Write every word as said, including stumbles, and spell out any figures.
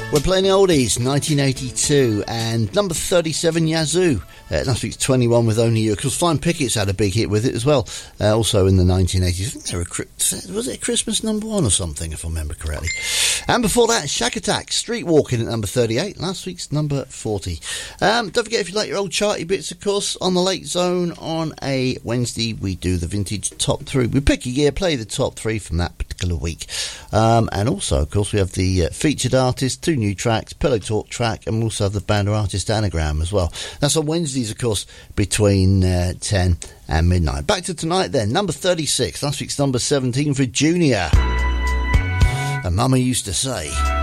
We're playing the oldies, nineteen eighty-two, and number thirty-seven, Yazoo. Uh, last week's twenty-one with Only You. Of course, Flying Pickets had a big hit with it as well, uh, also in the nineteen eighties. I think they were a, was it a Christmas number one or something, if I remember correctly? And before that, Shack Attack, Street Walking at number thirty-eight, last week's number forty. Um, don't forget, if you like your old charty bits, of course, on the Late Zone on a Wednesday, we do the vintage top three. We pick a year, play the top three from that particular week. Um, and also, of course, we have the uh, featured artist, two new tracks, Pillow Talk track, and we also have the band or artist anagram as well. That's on Wednesdays, of course, between uh, ten and midnight. Back to tonight then, number thirty-six, last week's number seventeen for Junior. And Mama used to say...